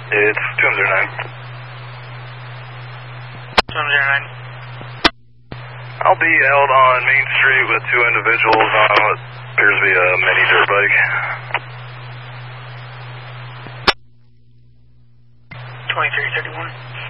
It's 209. 209. I'll be out on Main Street with two individuals on what appears to be a mini dirt bike. 2331.